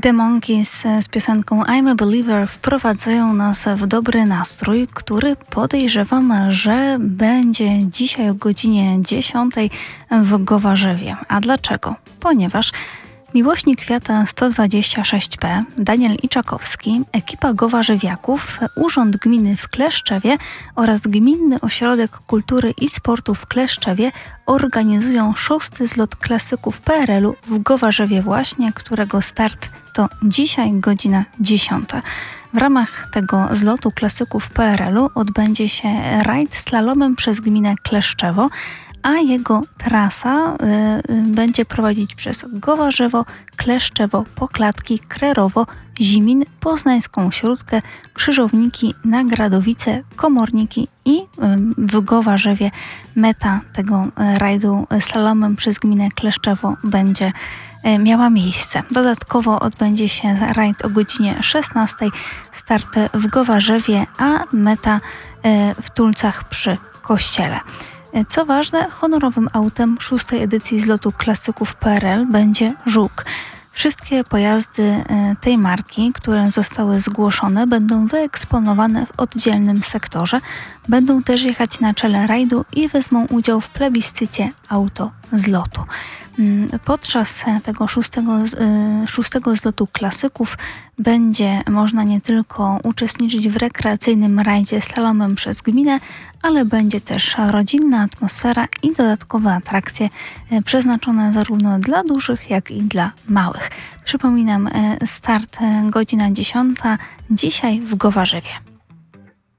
The Monkees z piosenką I'm a Believer wprowadzają nas w dobry nastrój, który podejrzewam, że będzie dzisiaj o godzinie 10 w Gowarzewie. A dlaczego? Ponieważ miłośnik Kwiata 126P, Daniel Iczakowski, ekipa gowarzewiaków, Urząd Gminy w Kleszczewie oraz Gminny Ośrodek Kultury i Sportu w Kleszczewie organizują 6. zlot klasyków PRL-u w Gowarzewie właśnie, którego start to dzisiaj godzina 10. W ramach tego zlotu klasyków PRL-u odbędzie się rajd slalomem przez gminę Kleszczewo, a jego trasa będzie prowadzić przez Gowarzewo, Kleszczewo, Poklatki, Krerowo, Zimin, Poznańską Śródkę, Krzyżowniki, Nagradowice, Komorniki i w Gowarzewie meta tego rajdu slalomem przez gminę Kleszczewo będzie miała miejsce. Dodatkowo odbędzie się rajd o godzinie 16, start w Gowarzewie, a meta w Tulcach przy Kościele. Co ważne, honorowym autem 6. edycji zlotu klasyków PRL będzie Żuk. Wszystkie pojazdy tej marki, które zostały zgłoszone, będą wyeksponowane w oddzielnym sektorze. Będą też jechać na czele rajdu i wezmą udział w plebiscycie auto zlotu. Podczas tego szóstego zlotu klasyków będzie można nie tylko uczestniczyć w rekreacyjnym rajdzie slalomem przez gminę, ale będzie też rodzinna atmosfera i dodatkowe atrakcje przeznaczone zarówno dla dużych, jak i dla małych. Przypominam, start godzina 10 dzisiaj w Gowarzewie.